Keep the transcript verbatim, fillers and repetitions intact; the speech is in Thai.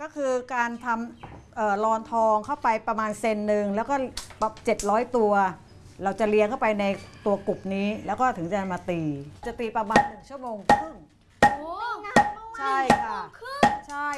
คือการทำรอนทองเข้าไปประมาณเซนหนึ่งแล้วก็เจ็ดร้อยตัวเราจะเลี้ยงเข้าไปในตัวกลุ่มนี้แล้วก็ถึงจะมาตีจะตีประมาณหนึ่งชั่วโมงครึ่งใช่ค่ะใช่